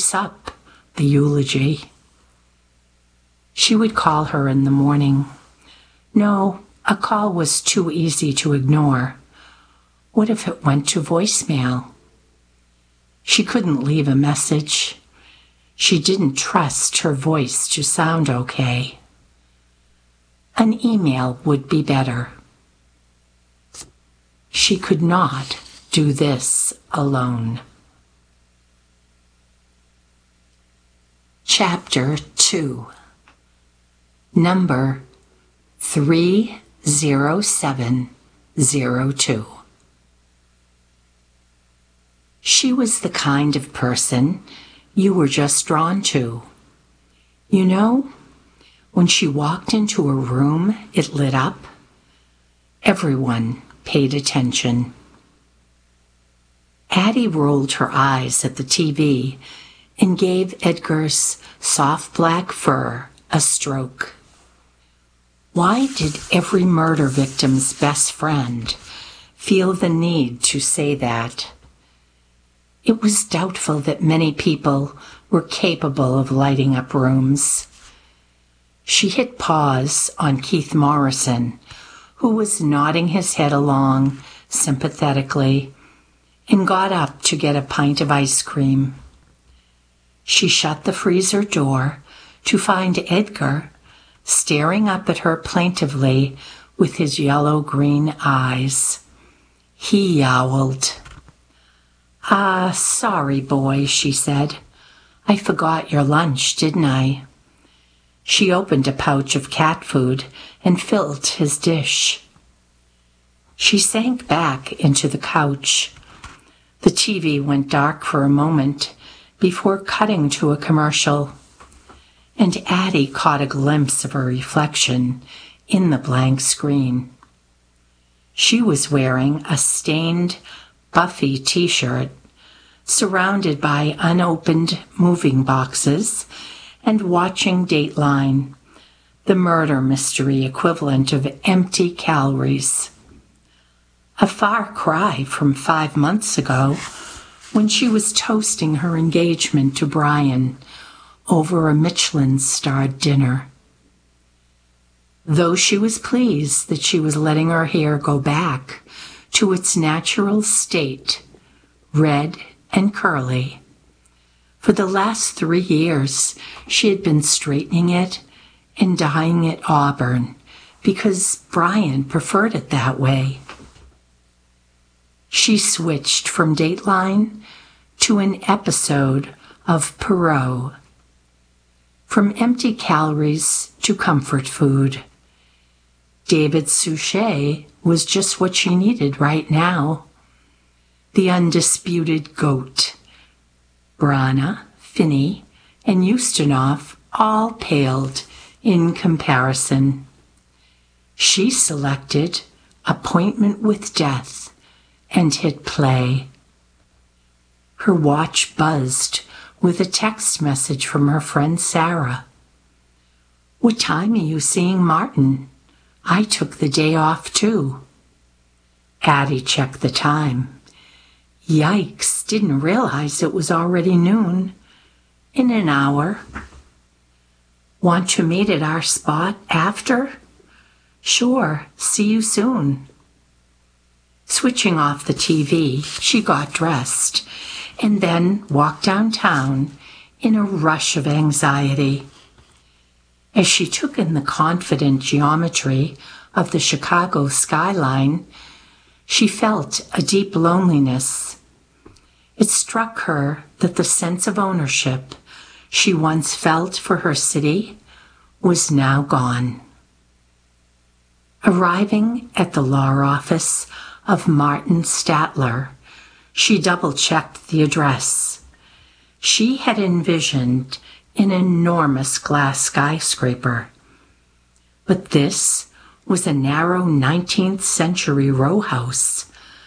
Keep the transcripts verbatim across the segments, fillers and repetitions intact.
piece up the eulogy. She would call her in the morning. No, a call was too easy to ignore. What if it went to voicemail? She couldn't leave a message. She didn't trust her voice to sound okay. An email would be better. She could not do this alone. Chapter two. Number three zero seven zero two. She was the kind of person you were just drawn to. You know, when she walked into a room, it lit up. Everyone paid attention. Addie rolled her eyes at the T V and gave Edgar's soft black fur a stroke. Why did every murder victim's best friend feel the need to say that? It was doubtful that many people were capable of lighting up rooms. She hit pause on Keith Morrison, who was nodding his head along sympathetically, and got up to get a pint of ice cream. She shut the freezer door to find Edgar staring up at her plaintively with his yellow-green eyes. He yowled. "Ah, sorry, boy," she said. "I forgot your lunch, didn't I?" She opened a pouch of cat food and filled his dish. She sank back into the couch. The T V went dark for a moment before cutting to a commercial, and Addie caught a glimpse of her reflection in the blank screen. She was wearing a stained Buffy t-shirt, surrounded by unopened moving boxes, and watching Dateline, the murder mystery equivalent of empty calories. A far cry from five months ago, when she was toasting her engagement to Brian over a Michelin-starred dinner. Though she was pleased that she was letting her hair go back to its natural state, red and curly. For the last three years, she had been straightening it and dyeing it auburn because Brian preferred it that way. She switched from Dateline to an episode of Perot. From empty calories to comfort food. David Suchet was just what she needed right now. The undisputed GOAT. Brana, Finney, and Ustinov all paled in comparison. She selected Appointment with Death and hit play. Her watch buzzed with a text message from her friend Sarah. "What time are you seeing Martin? I took the day off too." Addie checked the time. Yikes, didn't realize it was already noon. In an hour. "Want to meet at our spot after?" "Sure, see you soon." Switching off the T V, she got dressed and then walked downtown in a rush of anxiety. As she took in the confident geometry of the Chicago skyline, she felt a deep loneliness. It struck her that the sense of ownership she once felt for her city was now gone. Arriving at the law office of Martin Statler, she double-checked the address. She had envisioned an enormous glass skyscraper, but this was a narrow nineteenth century row house,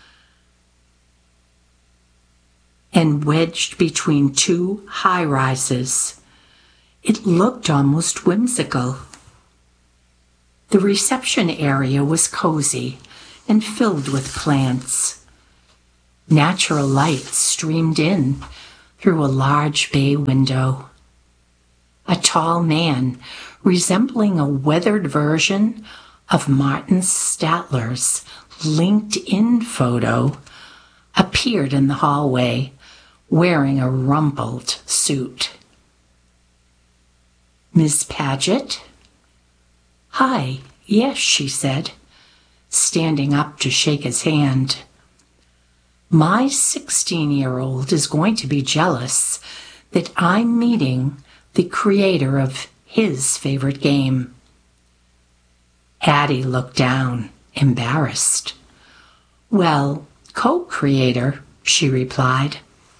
and wedged between two high-rises. It looked almost whimsical. The reception area was cozy and filled with plants. Natural light streamed in through a large bay window. A tall man, resembling a weathered version of Martin Statler's LinkedIn photo, appeared in the hallway wearing a rumpled suit. "Miss Paget?" "Hi, yes," she said, standing up to shake his hand. "My sixteen-year-old is going to be jealous that I'm meeting the creator of his favorite game." Addie looked down, embarrassed. "Well, co-creator," she replied.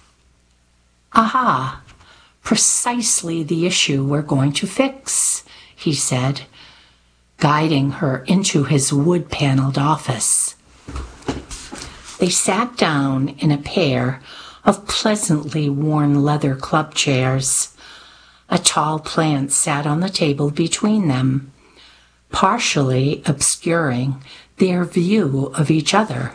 "Aha, precisely the issue we're going to fix," he said, guiding her into his wood-paneled office. They sat down in a pair of pleasantly worn leather club chairs. A tall plant sat on the table between them, partially obscuring their view of each other.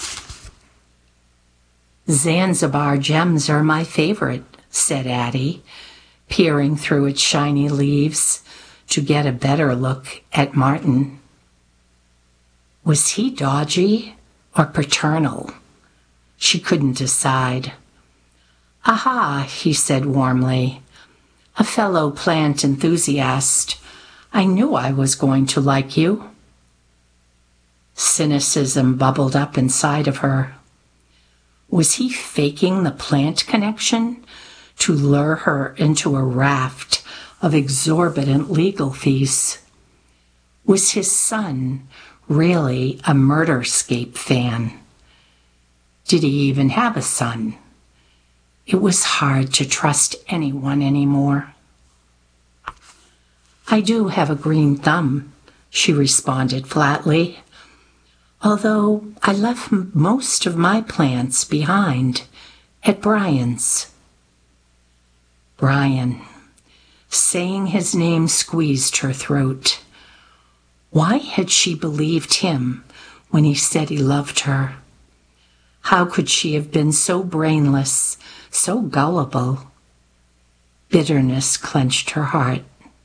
"Zanzibar gems are my favorite," said Addie, peering through its shiny leaves to get a better look at Martin. Was he dodgy or paternal? She couldn't decide. "Aha," he said warmly. "A fellow plant enthusiast. I knew I was going to like you." Cynicism bubbled up inside of her. Was he faking the plant connection to lure her into a raft of exorbitant legal fees? Was his son really a Murderscape fan? Did he even have a son? It was hard to trust anyone anymore. "I do have a green thumb," she responded flatly, "although I left most of my plants behind at Brian's." Brian. Saying his name squeezed her throat. Why had she believed him when he said he loved her? How could she have been so brainless, so gullible? Bitterness clenched her heart.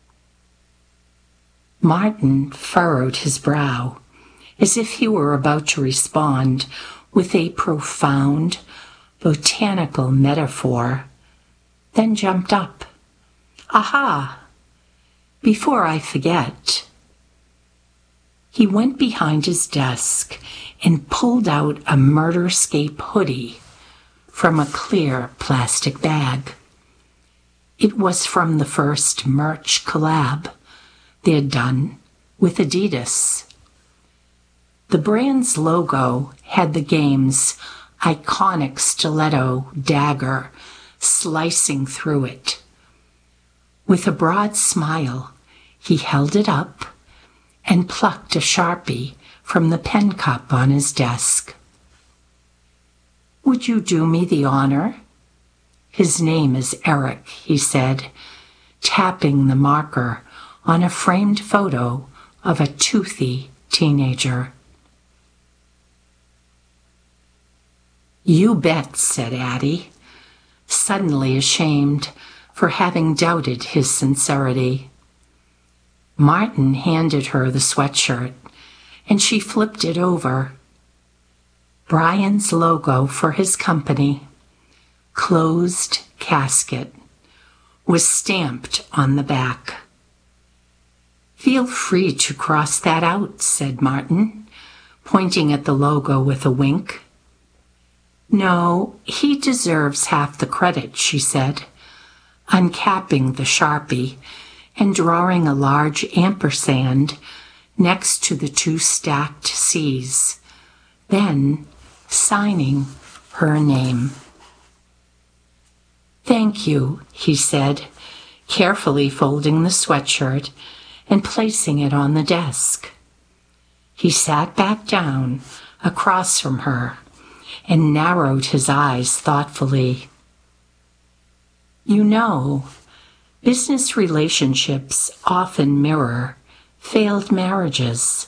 Martin furrowed his brow, as if he were about to respond with a profound, botanical metaphor, then jumped up. "Aha! Before I forget." He went behind his desk and pulled out a Murderscape hoodie from a clear plastic bag. It was from the first merch collab they'd done with Adidas. The brand's logo had the game's iconic stiletto dagger slicing through it. With a broad smile, he held it up and plucked a Sharpie from the pen cup on his desk. "Would you do me the honor?" "His name is Eric," he said, tapping the marker on a framed photo of a toothy teenager. "You bet," said Addie, suddenly ashamed for having doubted his sincerity. Martin handed her the sweatshirt, and she flipped it over. Brian's logo for his company, Closed Casket, was stamped on the back. "Feel free to cross that out," said Martin, pointing at the logo with a wink. "No, he deserves half the credit," she said, uncapping the Sharpie and drawing a large ampersand next to the two stacked C's, then signing her name. "Thank you," he said, carefully folding the sweatshirt and placing it on the desk. He sat back down across from her and narrowed his eyes thoughtfully. "You know, business relationships often mirror failed marriages,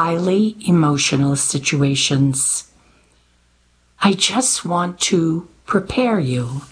highly emotional situations. I just want to prepare you."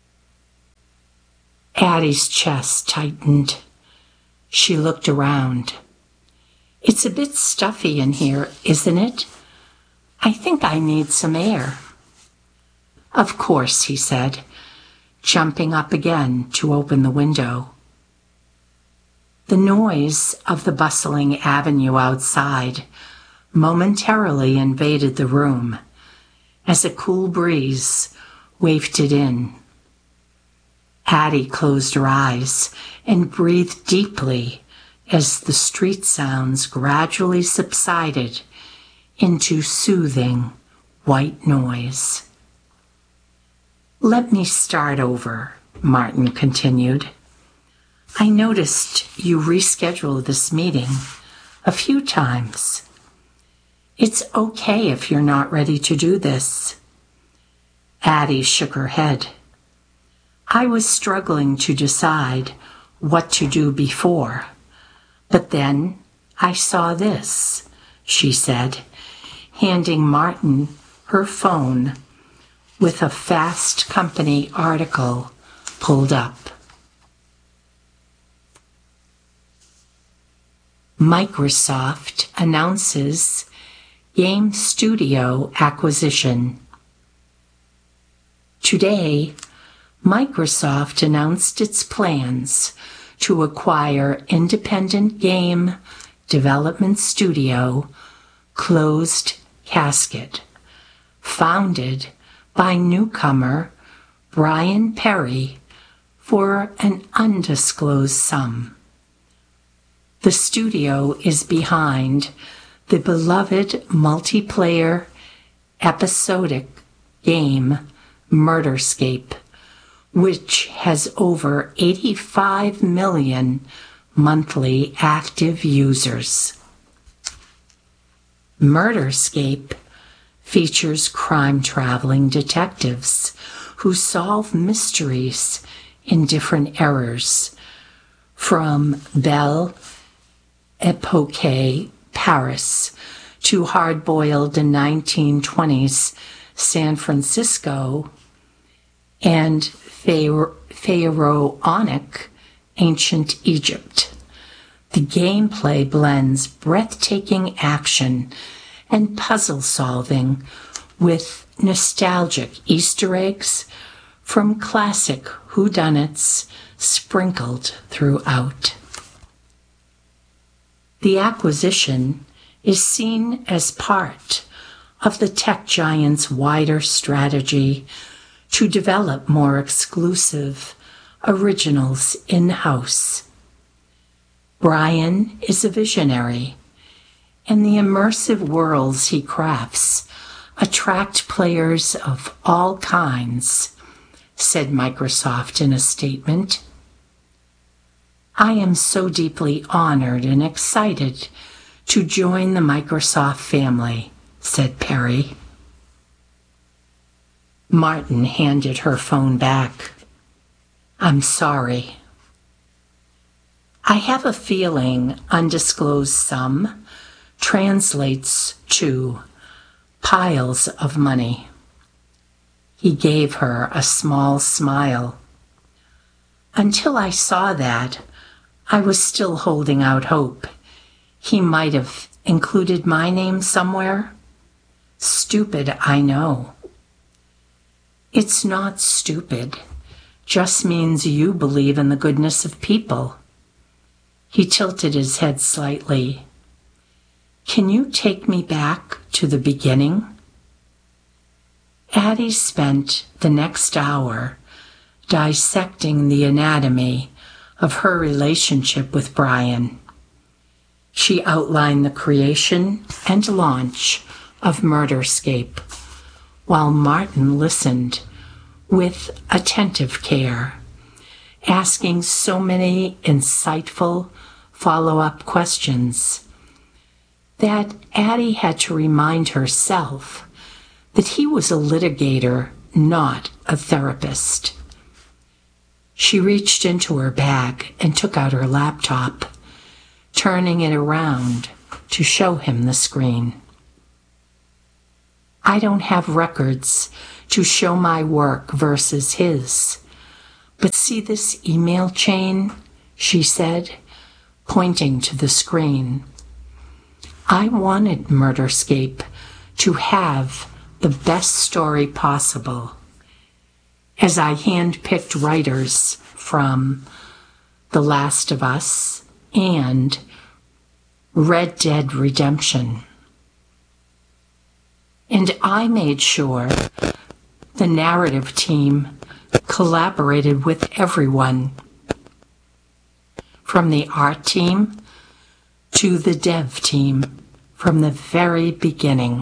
Addie's chest tightened. She looked around. "It's a bit stuffy in here, isn't it? I think I need some air." "Of course," he said, jumping up again to open the window. The noise of the bustling avenue outside momentarily invaded the room as a cool breeze wafted in. Addie closed her eyes and breathed deeply as the street sounds gradually subsided into soothing white noise. "Let me start over," Martin continued. "I noticed you rescheduled this meeting a few times. It's okay if you're not ready to do this." Addie shook her head. "I was struggling to decide what to do before, but then I saw this," she said, handing Martin her phone with a Fast Company article pulled up. Microsoft announces game studio acquisition. Today, Microsoft announced its plans to acquire independent game development studio Closed Casket, founded by newcomer Brian Perry for an undisclosed sum. The studio is behind the beloved multiplayer episodic game Murderscape, which has over eighty-five million monthly active users. Murderscape features crime-traveling detectives who solve mysteries in different eras, from Belle Epoque Paris to hard-boiled nineteen twenties San Francisco and pharaonic ancient Egypt. The gameplay blends breathtaking action and puzzle solving with nostalgic Easter eggs from classic whodunits sprinkled throughout. The acquisition is seen as part of the tech giant's wider strategy to develop more exclusive originals in-house. Brian is a visionary, and the immersive worlds he crafts attract players of all kinds, said Microsoft in a statement. "I am so deeply honored and excited to join the Microsoft family," said Perry. Martin handed her phone back. "I'm sorry. I have a feeling undisclosed sum translates to piles of money." He gave her a small smile. "Until I saw that, I was still holding out hope. He might have included my name somewhere. Stupid, I know." "It's not stupid. Just means you believe in the goodness of people." He tilted his head slightly. "Can you take me back to the beginning?" Addie spent the next hour dissecting the anatomy of her relationship with Brian. She outlined the creation and launch of Murderscape, while Martin listened with attentive care, asking so many insightful follow-up questions that Addie had to remind herself that he was a litigator, not a therapist. She reached into her bag and took out her laptop, turning it around to show him the screen. "I don't have records to show my work versus his. But see this email chain, she said, pointing to the screen. I wanted Murderscape to have the best story possible, as I handpicked writers from The Last of Us and Red Dead Redemption. And I made sure the narrative team collaborated with everyone, from the art team to the dev team, from the very beginning.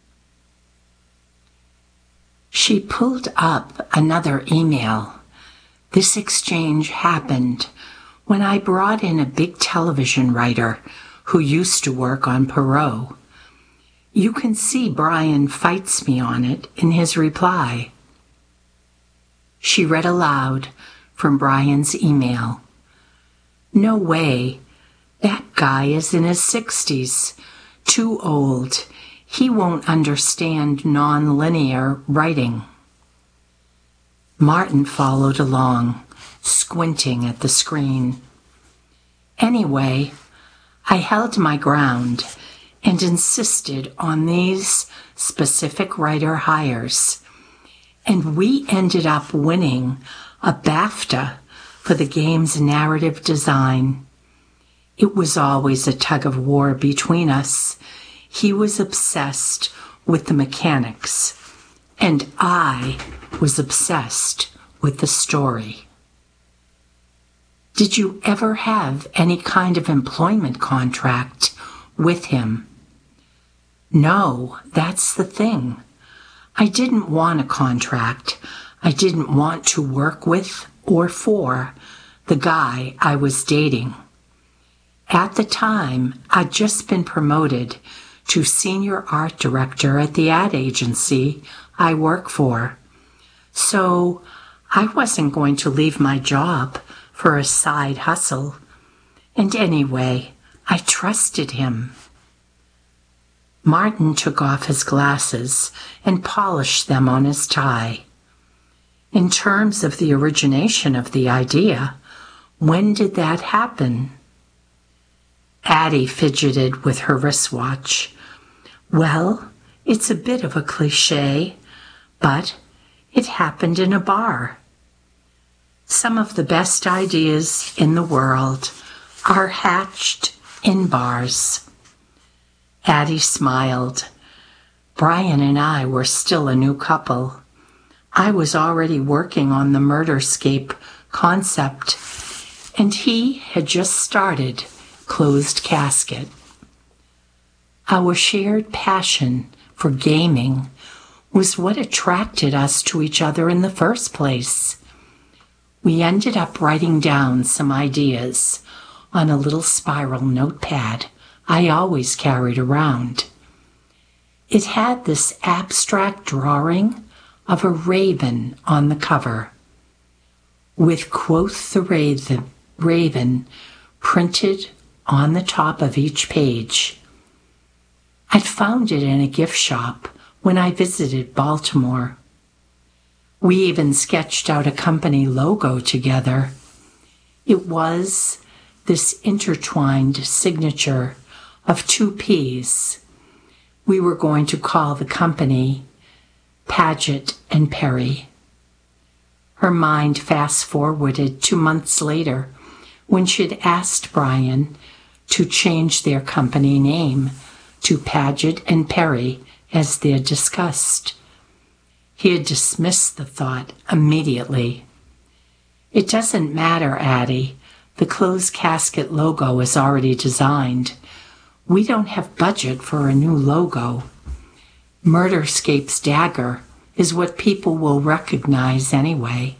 She pulled up another email. This exchange happened when I brought in a big television writer who used to work on Perot. You can see Brian fights me on it in his reply. She read aloud from Brian's email. No way. That guy is in his sixties. Too old. He won't understand non-linear writing. Martin followed along, squinting at the screen. Anyway, I held my ground and insisted on these specific writer hires, and we ended up winning a BAFTA for the game's narrative design. It was always a tug-of-war between us. He was obsessed with the mechanics, and I was obsessed with the story. Did you ever have any kind of employment contract with him? No, that's the thing. I didn't want a contract. I didn't want to work with or for the guy I was dating. At the time, I'd just been promoted to senior art director at the ad agency I work for. So I wasn't going to leave my job for a side hustle. And anyway, I trusted him. Martin took off his glasses and polished them on his tie. In terms of the origination of the idea, when did that happen? Addie fidgeted with her wristwatch. Well, it's a bit of a cliché, but it happened in a bar. Some of the best ideas in the world are hatched in bars. Addie smiled. Brian and I were still a new couple. I was already working on the Murderscape concept, and he had just started Closed Casket. Our shared passion for gaming was what attracted us to each other in the first place. We ended up writing down some ideas on a little spiral notepad I always carried around. It had this abstract drawing of a raven on the cover, with "Quoth the Raven, Raven" printed on the top of each page. I'd found it in a gift shop when I visited Baltimore. We even sketched out a company logo together. It was this intertwined signature of two P's. We were going to call the company Paget and Perry. Her mind fast-forwarded to months later when she'd asked Brian to change their company name to Paget and Perry as they'd discussed. He had dismissed the thought immediately. It doesn't matter, Addie. The Closed Casket logo is already designed. We don't have budget for a new logo. Murderscape's dagger is what people will recognize anyway.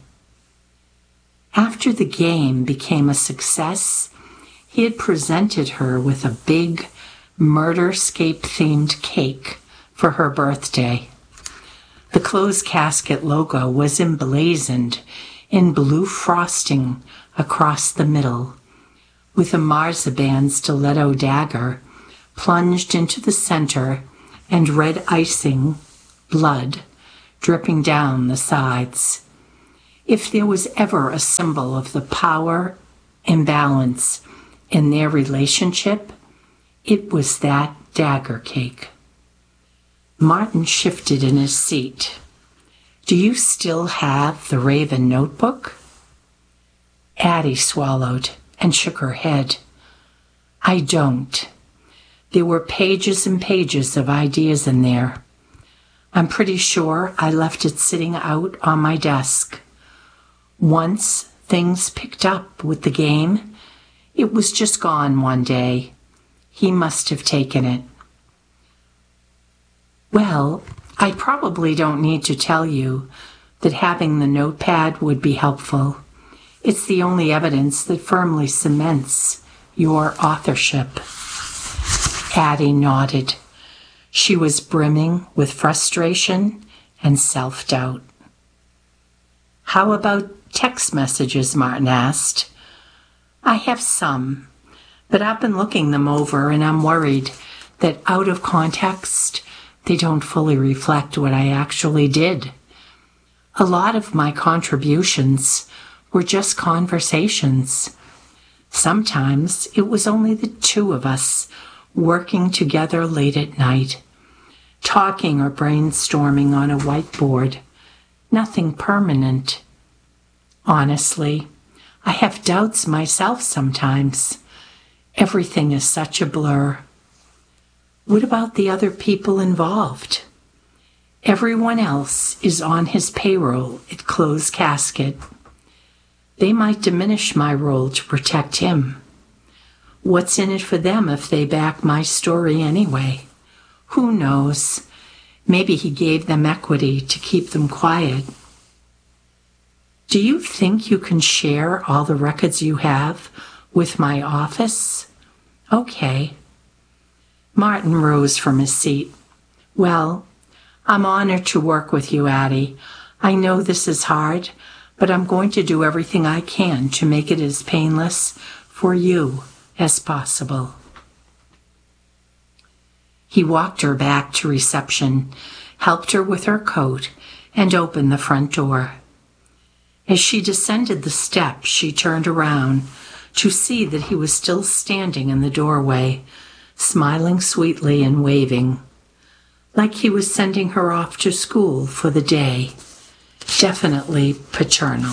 After the game became a success, he had presented her with a big Murderscape-themed cake for her birthday. The Closed Casket logo was emblazoned in blue frosting across the middle, with a marzipan stiletto dagger plunged into the center and red icing, blood, dripping down the sides. If there was ever a symbol of the power imbalance in their relationship, it was that dagger cake. Martin shifted in his seat. "Do you still have the Raven notebook?" Addie swallowed and shook her head. "I don't. There were pages and pages of ideas in there. I'm pretty sure I left it sitting out on my desk. Once things picked up with the game, it was just gone one day. He must have taken it." "Well, I probably don't need to tell you that having the notepad would be helpful. It's the only evidence that firmly cements your authorship." Addie nodded. She was brimming with frustration and self-doubt. "How about text messages?" Martin asked. "I have some, but I've been looking them over and I'm worried that out of context, they don't fully reflect what I actually did. A lot of my contributions were just conversations. Sometimes it was only the two of us working together late at night, talking or brainstorming on a whiteboard. Nothing permanent. Honestly, I have doubts myself sometimes. Everything is such a blur. What about the other people involved? Everyone else is on his payroll at Closed Casket. They might diminish my role to protect him. What's in it for them if they back my story anyway? Who knows? Maybe he gave them equity to keep them quiet. Do you think you can share all the records you have with my office? Okay. Martin rose from his seat. "Well, I'm honored to work with you, Addie. I know this is hard, but I'm going to do everything I can to make it as painless for you as possible." He walked her back to reception, helped her with her coat, and opened the front door. As she descended the steps, she turned around to see that he was still standing in the doorway, smiling sweetly and waving, like he was sending her off to school for the day. Definitely paternal.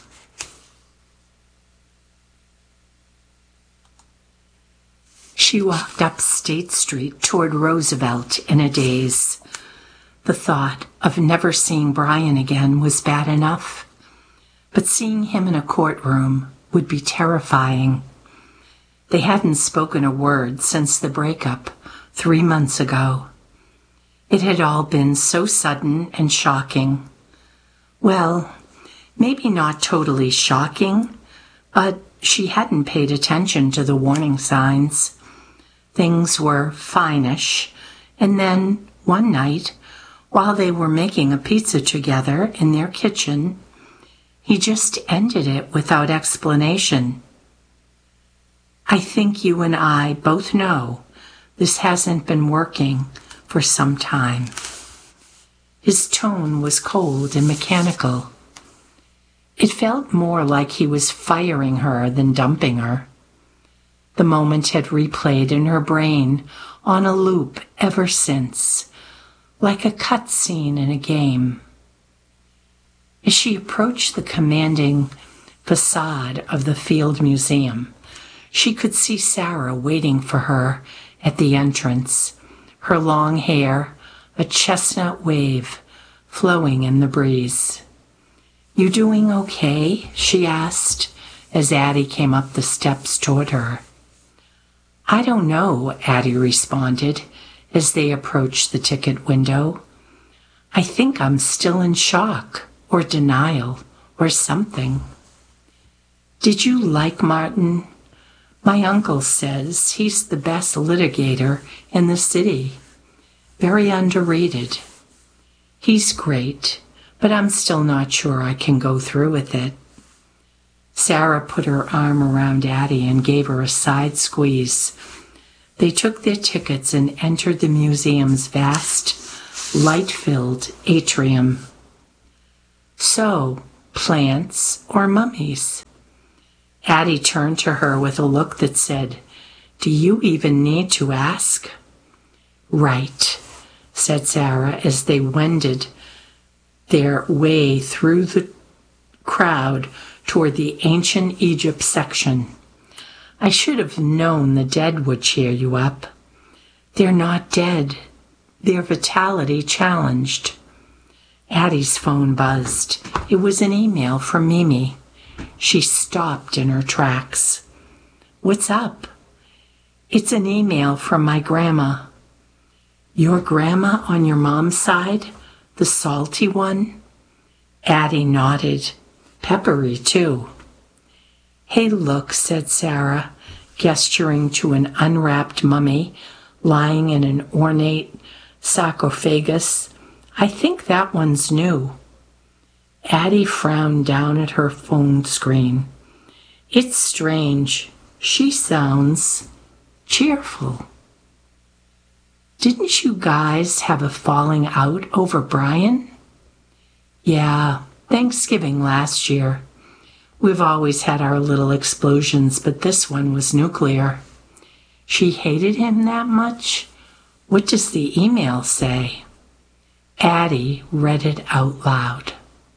She walked up State Street toward Roosevelt in a daze. The thought of never seeing Brian again was bad enough, but seeing him in a courtroom would be terrifying. They hadn't spoken a word since the breakup three months ago. It had all been so sudden and shocking. Well, maybe not totally shocking, but she hadn't paid attention to the warning signs. Things were fine-ish, and then, one night, while they were making a pizza together in their kitchen, he just ended it without explanation. "I think you and I both know this hasn't been working for some time." His tone was cold and mechanical. It felt more like he was firing her than dumping her. The moment had replayed in her brain on a loop ever since, like a cut scene in a game. As she approached the commanding facade of the Field Museum, she could see Sarah waiting for her at the entrance, her long hair a chestnut wave flowing in the breeze. "You doing okay?" she asked as Addie came up the steps toward her. "I don't know," Addie responded as they approached the ticket window. "I think I'm still in shock or denial or something." "Did you like Martin? My uncle says he's the best litigator in the city. Very underrated." "He's great, but I'm still not sure I can go through with it." Sarah put her arm around Addie and gave her a side squeeze. They took their tickets and entered the museum's vast, light-filled atrium. So, plants or mummies? Addie turned to her with a look that said, "Do you even need to ask?" "Right," said Sarah as they wended their way through the crowd toward the ancient Egypt section. "I should have known the dead would cheer you up." "They're not dead. They're vitality challenged." Addie's phone buzzed. It was an email from Mimi. She stopped in her tracks. "What's up?" "It's an email from my grandma." "Your grandma on your mom's side? The salty one?" Addie nodded. "Peppery, too." "Hey, look," said Sarah, gesturing to an unwrapped mummy lying in an ornate sarcophagus. "I think that one's new." Addie frowned down at her phone screen. "It's strange. She sounds cheerful." "Didn't you guys have a falling out over Brian?" "Yeah, Thanksgiving last year. We've always had our little explosions, but this one was nuclear." "She hated him that much? What does the email say?" Addie read it out loud.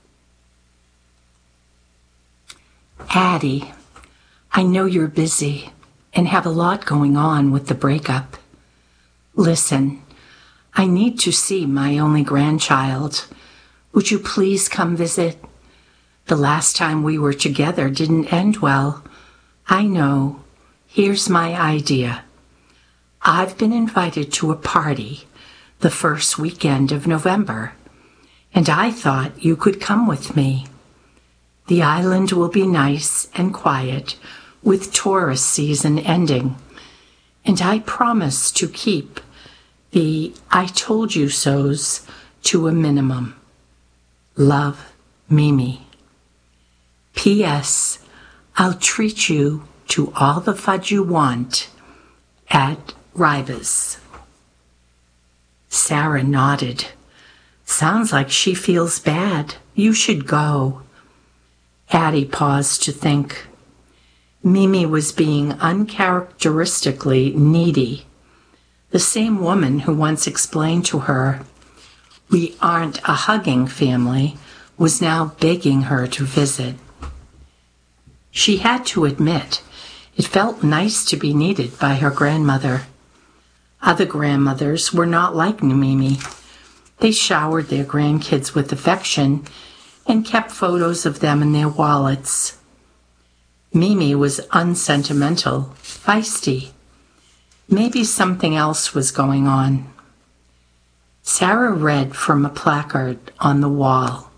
"Addie, I know you're busy and have a lot going on with the breakup. Listen, I need to see my only grandchild. Would you please come visit? The last time we were together didn't end well. I know. Here's my idea. I've been invited to a party the first weekend of November, and I thought you could come with me. The island will be nice and quiet with tourist season ending, and I promise to keep the I told you so's to a minimum. Love, Mimi. P S. I'll treat you to all the fudge you want at Riva's." Sarah nodded. "Sounds like she feels bad. You should go." Addie paused to think. Mimi was being uncharacteristically needy. The same woman who once explained to her, "We aren't a hugging family," was now begging her to visit. She had to admit, it felt nice to be needed by her grandmother. Other grandmothers were not like Mimi. They showered their grandkids with affection and kept photos of them in their wallets. Mimi was unsentimental, feisty. Maybe something else was going on. Sarah read from a placard on the wall.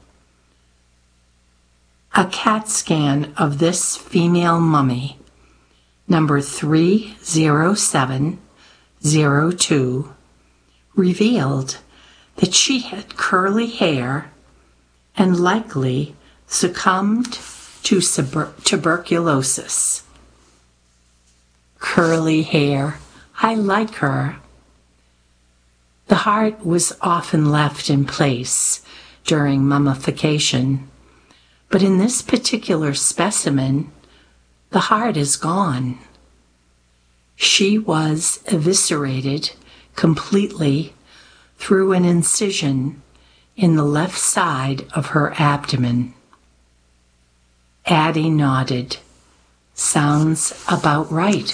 A CAT scan of this female mummy, number three zero seven zero two, revealed that she had curly hair and likely succumbed to suber- tuberculosis. Curly hair. I like her. The heart was often left in place during mummification, but in this particular specimen, the heart is gone. She was eviscerated completely through an incision in the left side of her abdomen. Addie nodded. Sounds about right.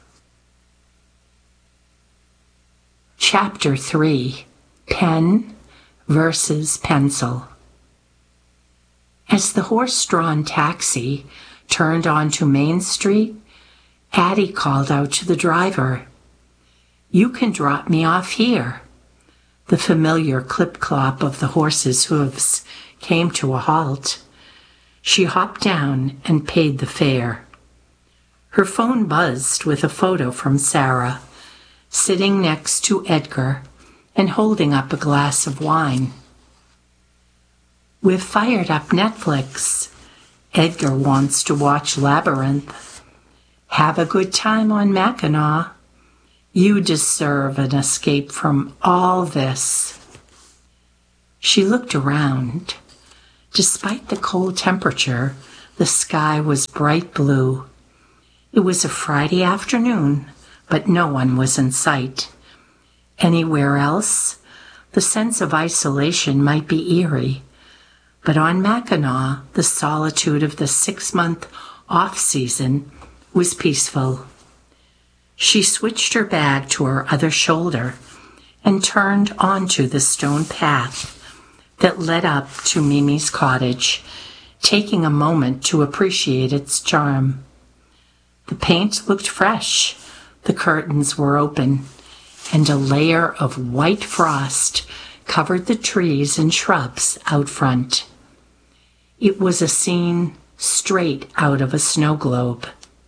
Chapter three. Pen versus Pencil. As the horse-drawn taxi turned onto Main Street, Addie called out to the driver, "You can drop me off here." The familiar clip-clop of the horse's hooves came to a halt. She hopped down and paid the fare. Her phone buzzed with a photo from Sarah, sitting next to Edgar and holding up a glass of wine. "We've fired up Netflix. Edgar wants to watch Labyrinth. Have a good time on Mackinac. You deserve an escape from all this." She looked around. Despite the cold temperature, the sky was bright blue. It was a Friday afternoon, but no one was in sight. Anywhere else, the sense of isolation might be eerie, but on Mackinac, the solitude of the six-month off-season was peaceful. She switched her bag to her other shoulder and turned onto the stone path that led up to Mimi's cottage, taking a moment to appreciate its charm. The paint looked fresh, the curtains were open, and a layer of white frost covered the trees and shrubs out front. It was a scene straight out of a snow globe.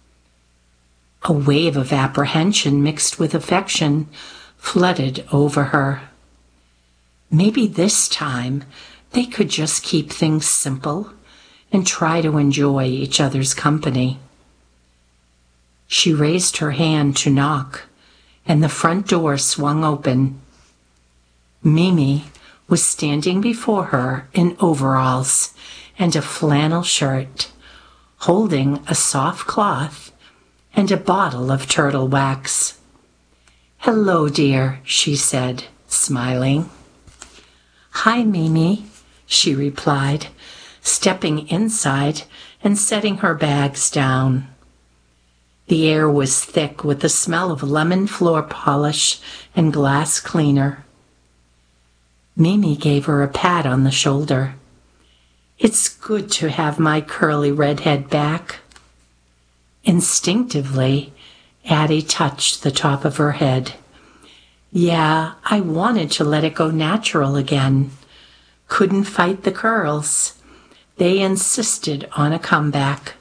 A wave of apprehension mixed with affection flooded over her. Maybe this time they could just keep things simple and try to enjoy each other's company. She raised her hand to knock, and the front door swung open. Mimi was standing before her in overalls and a flannel shirt, holding a soft cloth and a bottle of turtle wax. "Hello, dear," she said, smiling. "Hi, Mimi," she replied, stepping inside and setting her bags down. The air was thick with the smell of lemon floor polish and glass cleaner. Mimi gave her a pat on the shoulder. "It's good to have my curly red head back." Instinctively, Addie touched the top of her head. "Yeah, I wanted to let it go natural again. Couldn't fight the curls. They insisted on a comeback."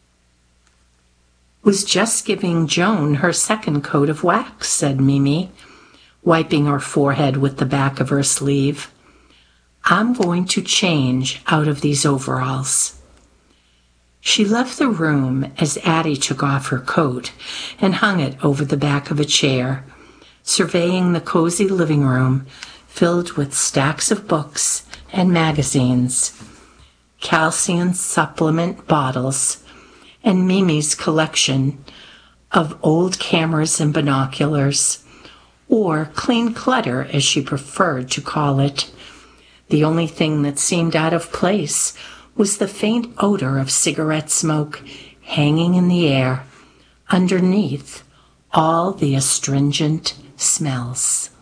"Was just giving Joan her second coat of wax," said Mimi, wiping her forehead with the back of her sleeve. "I'm going to change out of these overalls." She left the room as Addie took off her coat and hung it over the back of a chair, surveying the cozy living room filled with stacks of books and magazines, calcium supplement bottles, and Mimi's collection of old cameras and binoculars, or clean clutter as she preferred to call it. The only thing that seemed out of place was the faint odor of cigarette smoke hanging in the air underneath all the astringent smells.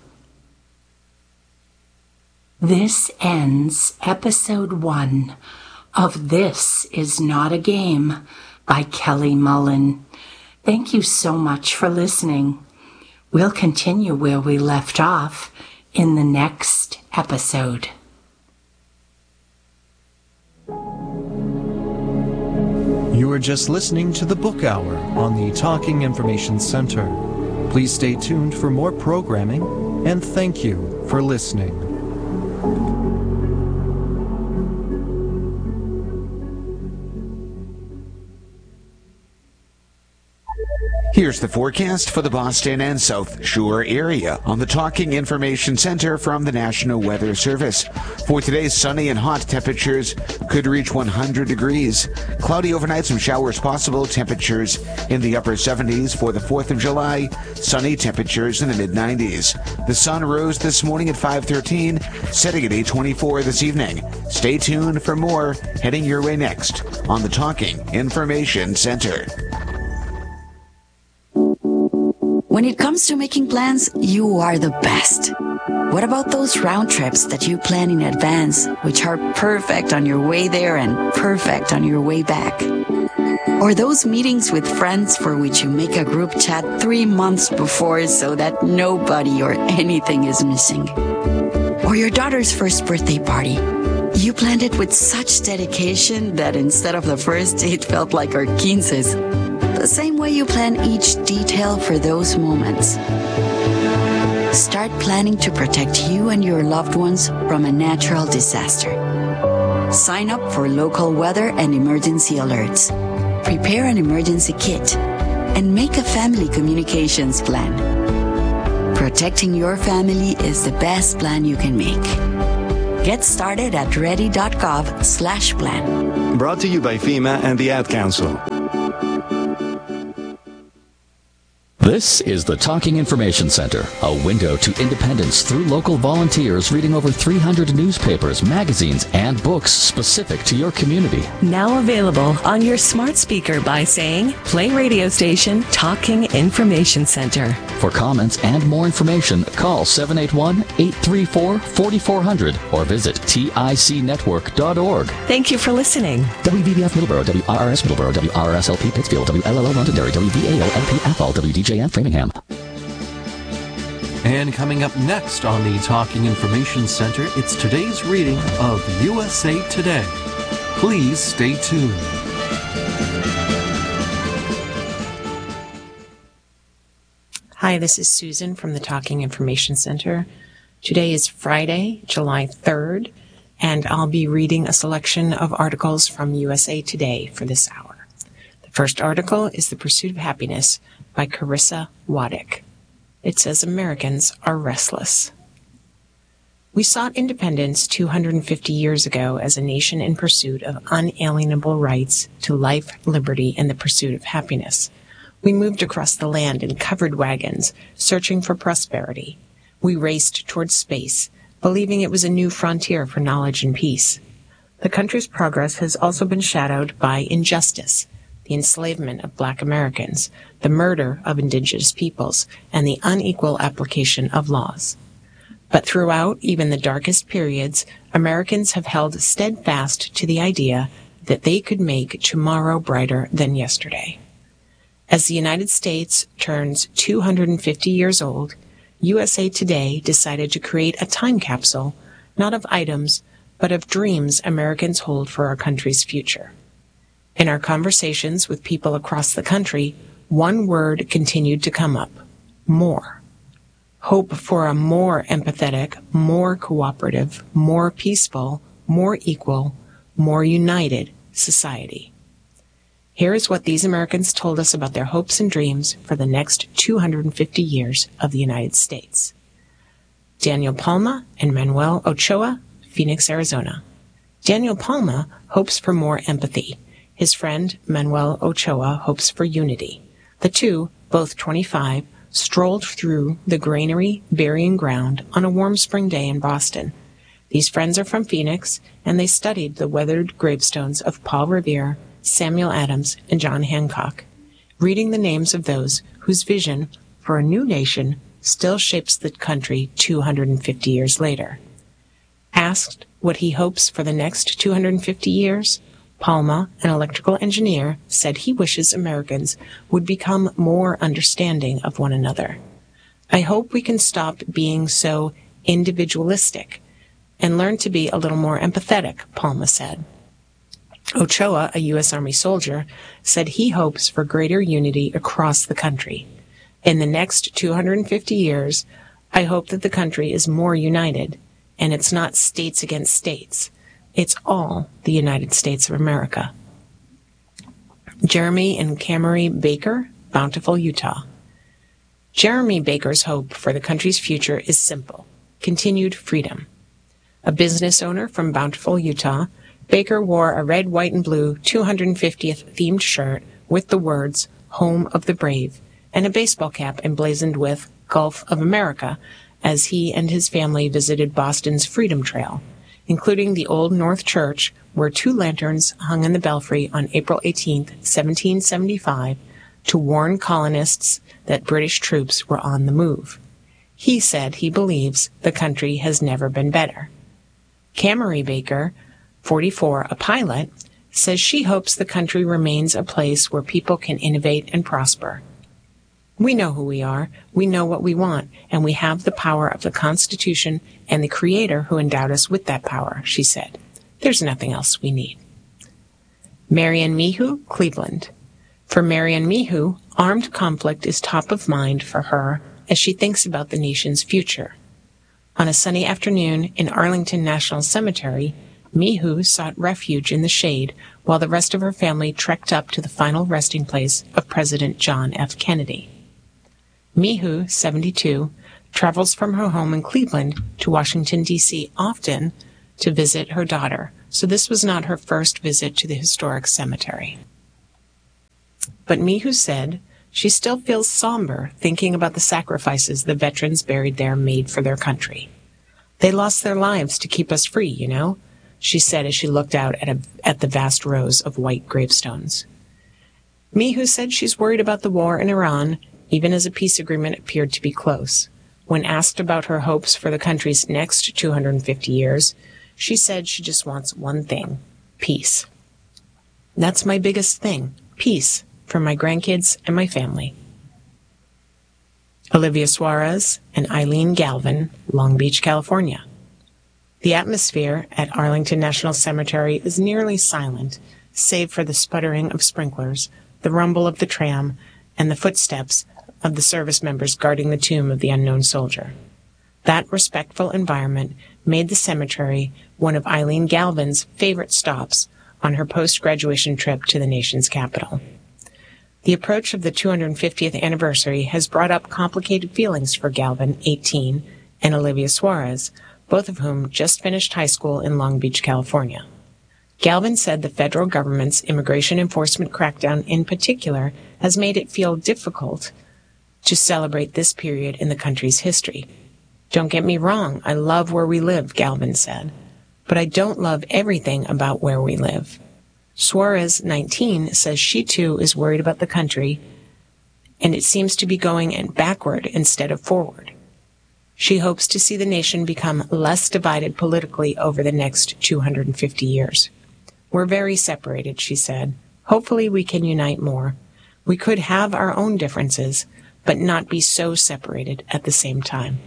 This ends episode one of This Is Not a Game by Kelly Mullen. Thank you so much for listening. We'll continue where we left off in the next episode. You are just listening to the Book Hour on the Talking Information Center. Please stay tuned for more programming, and thank you for listening. Here's the forecast for the Boston and South Shore area on the Talking Information Center from the National Weather Service. For today, sunny and hot, temperatures could reach one hundred degrees. Cloudy overnight, some showers possible, temperatures in the upper seventies. For the fourth of July, sunny, temperatures in the mid nineties. The sun rose this morning at five thirteen, setting at eight twenty-four this evening. Stay tuned for more heading your way next on the Talking Information Center. When it comes to making plans, you are the best. What about those round trips that you plan in advance, which are perfect on your way there and perfect on your way back? Or those meetings with friends for which you make a group chat three months before so that nobody or anything is missing? Or your daughter's first birthday party. You planned it with such dedication that instead of the first, it felt like our quinces. The same way you plan each detail for those moments. Start planning to protect you and your loved ones from a natural disaster. Sign up for local weather and emergency alerts. Prepare an emergency kit and make a family communications plan. Protecting your family is the best plan you can make. Get started at ready.gov slash plan. Brought to you by FEMA and the Ad Council. This is the Talking Information Center, a window to independence through local volunteers reading over three hundred newspapers, magazines, and books specific to your community. Now available on your smart speaker by saying, play radio station Talking Information Center. For comments and more information, call seven eight one, eight three four, four four zero zero or visit tic network dot org. Thank you for listening. W B B F Middleborough, W R R S Middleborough, W R R S L P Pittsfield, W L L O Londonderry, W V A O L P Athol, W D J N Framingham. And coming up next on the Talking Information Center, it's today's reading of U S A Today. Please stay tuned. Hi, this is Susan from the Talking Information Center. Today is Friday, July third, and I'll be reading a selection of articles from U S A Today for this hour. The first article is The Pursuit of Happiness by Carissa Waddick. It says Americans are restless. We sought independence two hundred fifty years ago as a nation in pursuit of unalienable rights to life, liberty, and the pursuit of happiness. We moved across the land in covered wagons, searching for prosperity. We raced towards space, believing it was a new frontier for knowledge and peace. The country's progress has also been shadowed by injustice, the enslavement of Black Americans, the murder of indigenous peoples, and the unequal application of laws. But throughout even the darkest periods, Americans have held steadfast to the idea that they could make tomorrow brighter than yesterday. As the United States turns two hundred fifty years old, U S A Today decided to create a time capsule, not of items, but of dreams Americans hold for our country's future. In our conversations with people across the country, one word continued to come up: more. Hope for a more empathetic, more cooperative, more peaceful, more equal, more united society. Here is what these Americans told us about their hopes and dreams for the next two hundred fifty years of the United States. Daniel Palma and Manuel Ochoa, Phoenix, Arizona. Daniel Palma hopes for more empathy. His friend Manuel Ochoa hopes for unity. The two, both twenty-five, strolled through the Granary Burying Ground on a warm spring day in Boston. These friends are from Phoenix, and they studied the weathered gravestones of Paul Revere, Samuel Adams, and John Hancock, reading the names of those whose vision for a new nation still shapes the country two hundred fifty years later. Asked what he hopes for the next two hundred fifty years, Palma, an electrical engineer, said he wishes Americans would become more understanding of one another. I hope we can stop being so individualistic and learn to be a little more empathetic, Palma said. Ochoa, a U S Army soldier, said he hopes for greater unity across the country. In the next two hundred fifty years, I hope that the country is more united, and it's not states against states. It's all the United States of America. Jeremy and Camry Baker, Bountiful, Utah. Jeremy Baker's hope for the country's future is simple: continued freedom. A business owner from Bountiful, Utah, Baker wore a red, white, and blue two hundred fiftieth themed shirt with the words, Home of the Brave, and a baseball cap emblazoned with Gulf of America as he and his family visited Boston's Freedom Trail, including the Old North Church, where two lanterns hung in the belfry on April eighteenth, seventeen seventy-five, to warn colonists that British troops were on the move. He said he believes the country has never been better. Camry Baker, forty-four, a pilot, says she hopes the country remains a place where people can innovate and prosper. We know who we are, we know what we want, and we have the power of the Constitution and the Creator who endowed us with that power, she said. There's nothing else we need. Marian Mihu, Cleveland. For Marian Mihu, armed conflict is top of mind for her as she thinks about the nation's future. On a sunny afternoon in Arlington National Cemetery, Mihu sought refuge in the shade while the rest of her family trekked up to the final resting place of President John F. Kennedy. Mihu, seventy-two, travels from her home in Cleveland to Washington, D C often to visit her daughter, so this was not her first visit to the historic cemetery. But Mihu said she still feels somber thinking about the sacrifices the veterans buried there made for their country. They lost their lives to keep us free, you know, she said as she looked out at, a, at the vast rows of white gravestones. Mihu said she's worried about the war in Iran, even as a peace agreement appeared to be close. When asked about her hopes for the country's next two hundred fifty years, she said she just wants one thing: peace. That's my biggest thing, peace, for my grandkids and my family. Olivia Suarez and Eileen Galvin, Long Beach, California. The atmosphere at Arlington National Cemetery is nearly silent, save for the sputtering of sprinklers, the rumble of the tram, and the footsteps of the service members guarding the tomb of the unknown soldier. That respectful environment made the cemetery one of Eileen Galvin's favorite stops on her post-graduation trip to the nation's capital. The approach of the two hundred fiftieth anniversary has brought up complicated feelings for Galvin, eighteen, and Olivia Suarez, both of whom just finished high school in Long Beach, California. Galvin said the federal government's immigration enforcement crackdown in particular has made it feel difficult to celebrate this period in the country's history. Don't get me wrong, I love where we live, Galvin said, but I don't love everything about where we live. Suarez, nineteen, says she too is worried about the country, and it seems to be going backward instead of forward. She hopes to see the nation become less divided politically over the next two hundred fifty years. We're very separated, she said. Hopefully we can unite more. We could have our own differences, but not be so separated at the same time.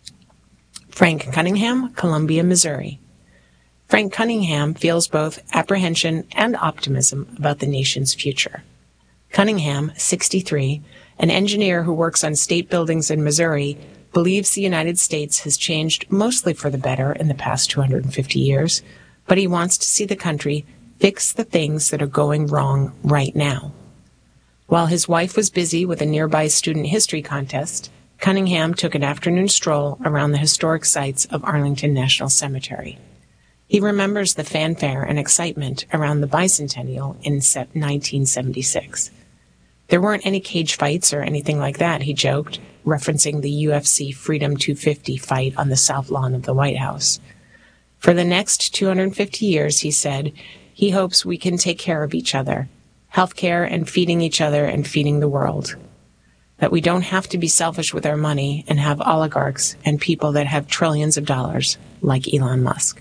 Frank Cunningham, Columbia, Missouri. Frank Cunningham feels both apprehension and optimism about the nation's future. Cunningham, sixty-three, an engineer who works on state buildings in Missouri, believes the United States has changed mostly for the better in the past two hundred fifty years, but he wants to see the country fix the things that are going wrong right now. While his wife was busy with a nearby student history contest, Cunningham took an afternoon stroll around the historic sites of Arlington National Cemetery. He remembers the fanfare and excitement around the bicentennial in nineteen seventy-six. There weren't any cage fights or anything like that, he joked, referencing the U F C Freedom two fifty fight on the south lawn of the White House. For the next two hundred fifty years, he said, he hopes we can take care of each other, healthcare and feeding each other and feeding the world. That we don't have to be selfish with our money and have oligarchs and people that have trillions of dollars, like Elon Musk.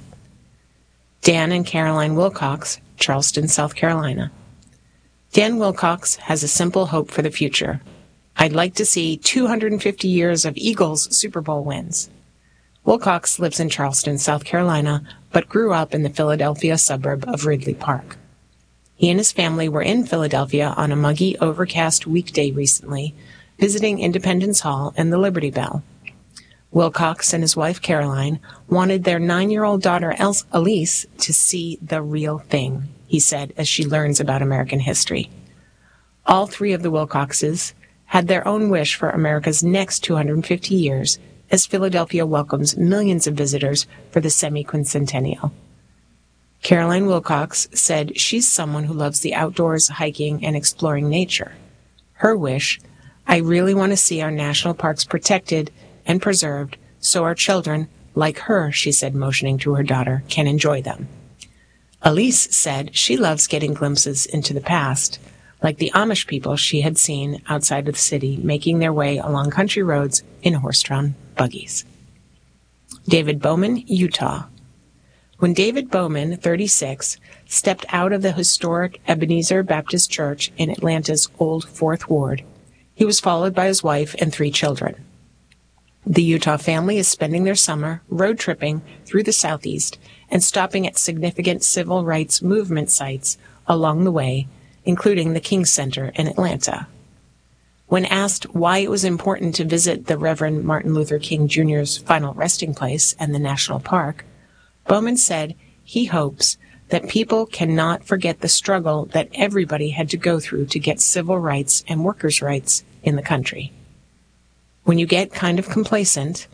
Dan and Caroline Wilcox, Charleston, South Carolina. Dan Wilcox has a simple hope for the future. I'd like to see two hundred fifty years of Eagles Super Bowl wins. Wilcox lives in Charleston, South Carolina, but grew up in the Philadelphia suburb of Ridley Park. He and his family were in Philadelphia on a muggy, overcast weekday recently, visiting Independence Hall and the Liberty Bell. Wilcox and his wife Caroline wanted their nine-year-old daughter Elise to see the real thing, he said as she learns about American history. All three of the Wilcoxes had their own wish for America's next two hundred fifty years as Philadelphia welcomes millions of visitors for the semi-quincentennial. Caroline Wilcox said she's someone who loves the outdoors, hiking, and exploring nature. Her wish, I really want to see our national parks protected and preserved so our children, like her, she said, motioning to her daughter, can enjoy them. Elise said she loves getting glimpses into the past, like the Amish people she had seen outside of the city making their way along country roads in horse-drawn buggies. David Bowman, Utah. When David Bowman, thirty-six, stepped out of the historic Ebenezer Baptist Church in Atlanta's Old Fourth Ward, he was followed by his wife and three children. The Utah family is spending their summer road tripping through the Southeast and stopping at significant civil rights movement sites along the way, including the King Center in Atlanta. When asked why it was important to visit the Reverend Martin Luther King Junior's final resting place and the national park, Bowman said he hopes that people cannot forget the struggle that everybody had to go through to get civil rights and workers' rights in the country. When you get kind of complacent,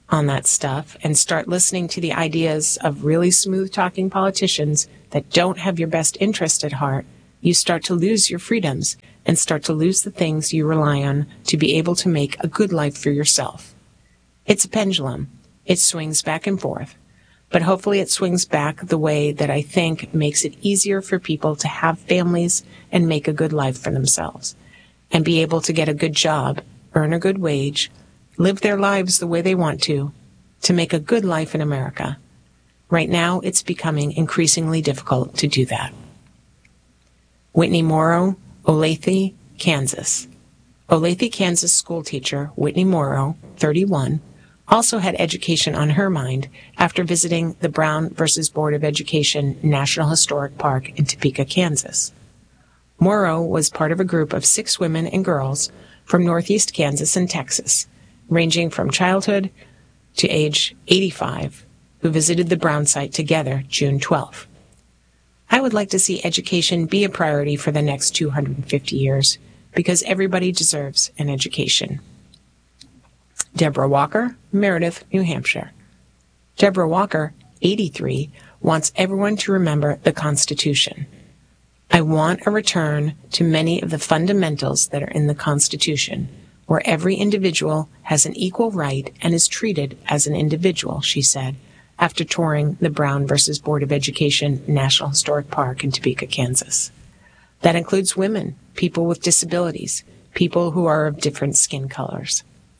on that stuff and start listening to the ideas of really smooth-talking politicians that don't have your best interest at heart, you start to lose your freedoms and start to lose the things you rely on to be able to make a good life for yourself. It's a pendulum. It swings back and forth. But hopefully it swings back the way that I think makes it easier for people to have families and make a good life for themselves and be able to get a good job, earn a good wage, live their lives the way they want to, to make a good life in America. Right now, it's becoming increasingly difficult to do that. Whitney Morrow, Olathe, Kansas. Olathe, Kansas schoolteacher Whitney Morrow, thirty-one, also had education on her mind after visiting the Brown versus Board of Education National Historic Park in Topeka, Kansas. Morrow was part of a group of six women and girls from northeast Kansas and Texas, ranging from childhood to age eighty-five, who visited the Brown site together June twelfth. I would like to see education be a priority for the next two hundred fifty years because everybody deserves an education. Deborah Walker, Meredith, New Hampshire. Deborah Walker, eighty-three, wants everyone to remember the Constitution. I want a return to many of the fundamentals that are in the Constitution, where every individual has an equal right and is treated as an individual, she said, after touring the Brown versus Board of Education National Historic Park in Topeka, Kansas. That includes women, people with disabilities, people who are of different skin colors.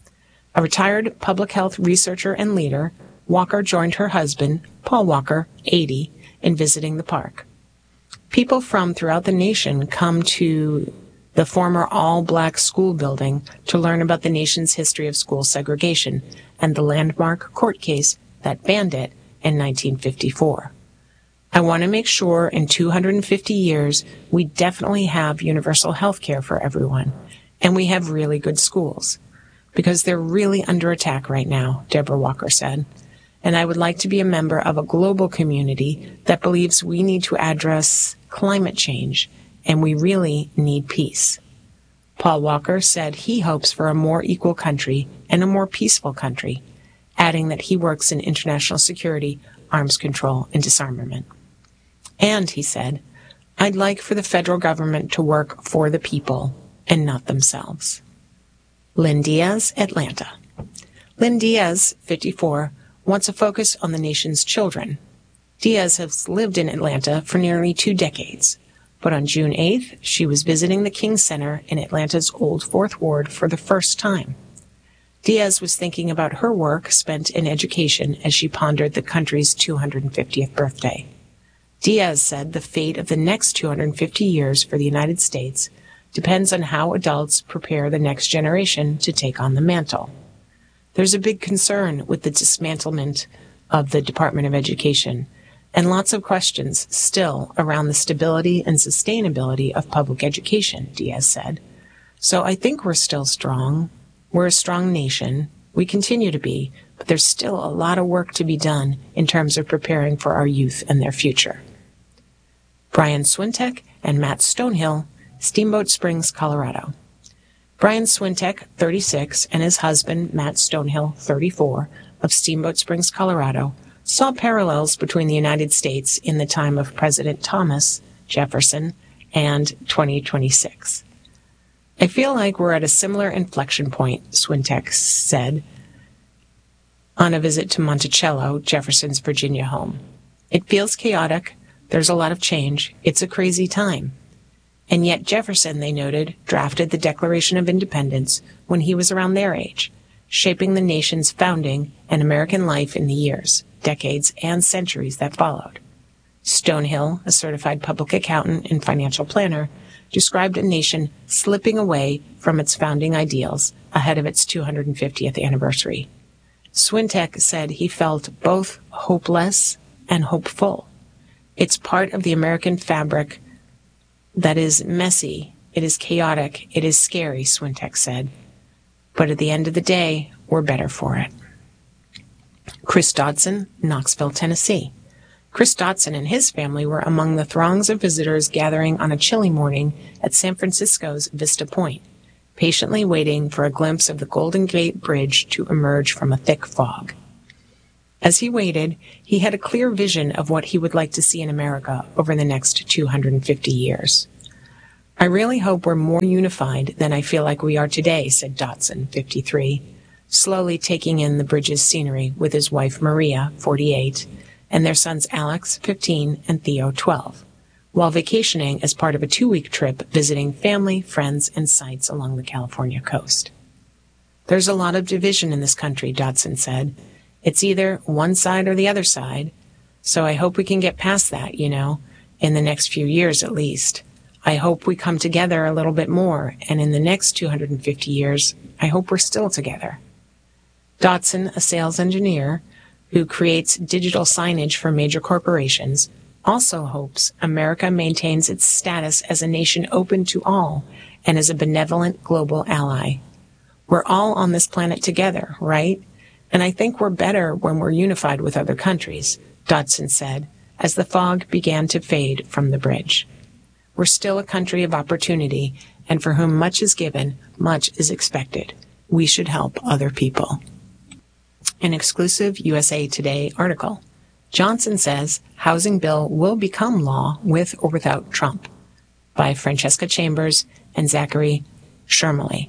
A retired public health researcher and leader, Walker joined her husband, Paul Walker, eighty, in visiting the park. People from throughout the nation come to the former all-black school building to learn about the nation's history of school segregation and the landmark court case that banned it in nineteen fifty-four. I want to make sure in two hundred fifty years we definitely have universal health care for everyone, and we have really good schools, because they're really under attack right now, Deborah Walker said. And I would like to be a member of a global community that believes we need to address climate change and we really need peace. Paul Walker said he hopes for a more equal country and a more peaceful country, adding that he works in international security, arms control, and disarmament. And, he said, I'd like for the federal government to work for the people and not themselves. Lynn Diaz, Atlanta. Lynn Diaz, fifty-four, wants a focus on the nation's children. Diaz has lived in Atlanta for nearly two decades, but on June eighth, she was visiting the King Center in Atlanta's Old Fourth Ward for the first time. Diaz was thinking about her work spent in education as she pondered the country's two hundred fiftieth birthday. Diaz said the fate of the next two hundred fifty years for the United States depends on how adults prepare the next generation to take on the mantle. There's a big concern with the dismantlement of the Department of Education, and lots of questions still around the stability and sustainability of public education, Diaz said. So I think we're still strong. We're a strong nation. We continue to be, but there's still a lot of work to be done in terms of preparing for our youth and their future. Brian Swintek and Matt Stonehill, Steamboat Springs, Colorado. Brian Swintek, thirty-six, and his husband, Matt Stonehill, thirty-four, of Steamboat Springs, Colorado, saw parallels between the United States in the time of President Thomas Jefferson and twenty twenty-six. I feel like we're at a similar inflection point, Swintek said on a visit to Monticello, Jefferson's Virginia home. It feels chaotic. There's a lot of change. It's a crazy time. And yet Jefferson, they noted, drafted the Declaration of Independence when he was around their age, shaping the nation's founding and American life in the years, decades, and centuries that followed. Stonehill, a certified public accountant and financial planner, described a nation slipping away from its founding ideals ahead of its two hundred fiftieth anniversary. Swintek said he felt both hopeless and hopeful. It's part of the American fabric that is messy, it is chaotic, it is scary, Swintek said. But at the end of the day, we're better for it. Chris Dodson, Knoxville, Tennessee. Chris Dodson and his family were among the throngs of visitors gathering on a chilly morning at San Francisco's Vista Point, patiently waiting for a glimpse of the Golden Gate Bridge to emerge from a thick fog. As he waited, he had a clear vision of what he would like to see in America over the next two hundred fifty years. I really hope we're more unified than I feel like we are today, said Dotson, fifty-three, slowly taking in the bridge's scenery with his wife Maria, forty-eight, and their sons Alex, fifteen, and Theo, twelve, while vacationing as part of a two-week trip visiting family, friends, and sites along the California coast. There's a lot of division in this country, Dotson said. It's either one side or the other side, so I hope we can get past that, you know, in the next few years at least. I hope we come together a little bit more, and in the next two hundred fifty years, I hope we're still together. Dotson, a sales engineer who creates digital signage for major corporations, also hopes America maintains its status as a nation open to all and as a benevolent global ally. We're all on this planet together, right? And I think we're better when we're unified with other countries, Dotson said, as the fog began to fade from the bridge. We're still a country of opportunity, and for whom much is given, much is expected. We should help other people. An exclusive U S A Today article. Johnson says housing bill will become law with or without Trump, by Francesca Chambers and Zachary Shermley.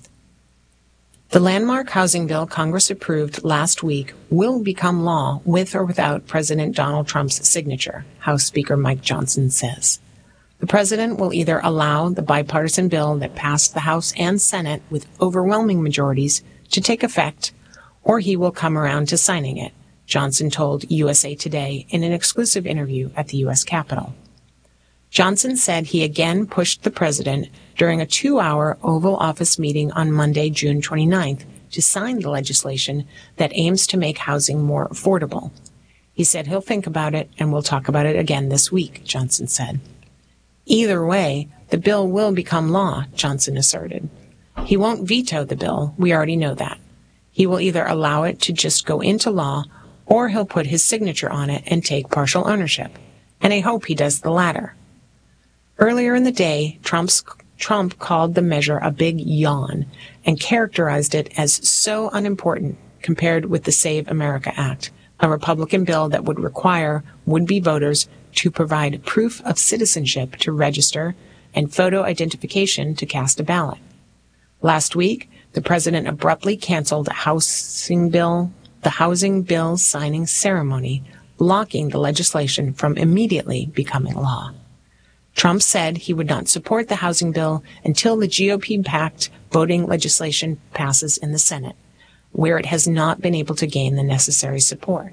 The landmark housing bill Congress approved last week will become law with or without President Donald Trump's signature, House Speaker Mike Johnson says. The president will either allow the bipartisan bill that passed the House and Senate with overwhelming majorities to take effect, or he will come around to signing it, Johnson told U S A Today in an exclusive interview at the U S Capitol. Johnson said he again pushed the president during a two-hour Oval Office meeting on Monday, June twenty-ninth, to sign the legislation that aims to make housing more affordable. He said he'll think about it and we'll talk about it again this week, Johnson said. Either way, the bill will become law, Johnson asserted. He won't veto the bill, we already know that. He will either allow it to just go into law, or he'll put his signature on it and take partial ownership. And I hope he does the latter. Earlier in the day, Trump's, Trump called the measure a big yawn and characterized it as so unimportant compared with the Save America Act, a Republican bill that would require would-be voters to provide proof of citizenship to register and photo identification to cast a ballot. Last week, the president abruptly canceled the housing bill, the housing bill signing ceremony, blocking the legislation from immediately becoming law. Trump said he would not support the housing bill until the G O P-backed voting legislation passes in the Senate, where it has not been able to gain the necessary support.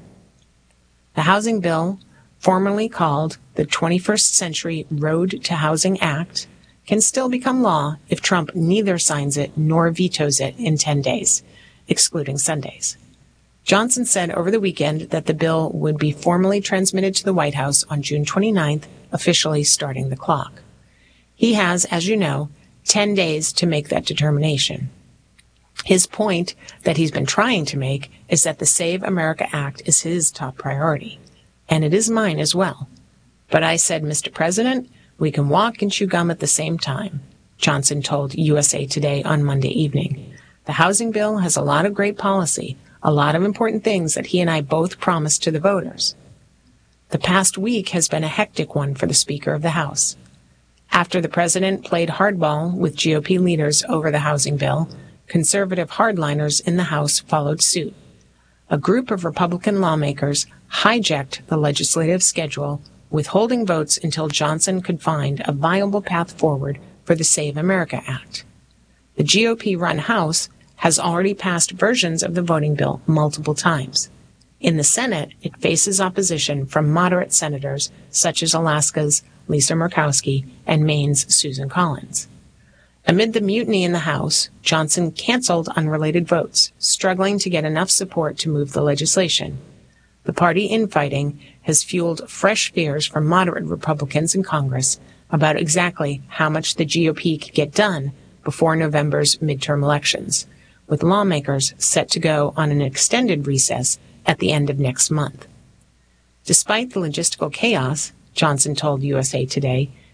The housing bill, formerly called the twenty-first Century Road to Housing Act, can still become law if Trump neither signs it nor vetoes it in ten days, excluding Sundays. Johnson said over the weekend that the bill would be formally transmitted to the White House on June twenty-ninth, officially starting the clock. He has, as you know, ten days to make that determination. His point that he's been trying to make is that the Save America Act is his top priority, and it is mine as well. But I said, Mister President, we can walk and chew gum at the same time, Johnson told U S A Today on Monday evening. The housing bill has a lot of great policy, a lot of important things that he and I both promised to the voters. The past week has been a hectic one for the Speaker of the House. After the president played hardball with G O P leaders over the housing bill, conservative hardliners in the House followed suit. A group of Republican lawmakers hijacked the legislative schedule, withholding votes until Johnson could find a viable path forward for the Save America Act. The G O P-run House has already passed versions of the voting bill multiple times. In the Senate, it faces opposition from moderate senators such as Alaska's Lisa Murkowski and Maine's Susan Collins. Amid the mutiny in the House, Johnson canceled unrelated votes, struggling to get enough support to move the legislation. The party infighting has fueled fresh fears from moderate Republicans in Congress about exactly how much the G O P could get done before November's midterm elections, with lawmakers set to go on an extended recess at the end of next month. Despite the logistical chaos, Johnson told U S A Today,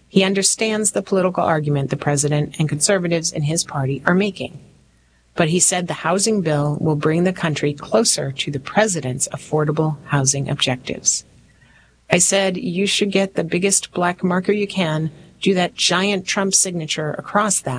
He understands the political argument the president and conservatives in his party are making. But he said the housing bill will bring the country closer to the president's affordable housing objectives. I said, you should get the biggest black marker you can, do that giant Trump signature across that,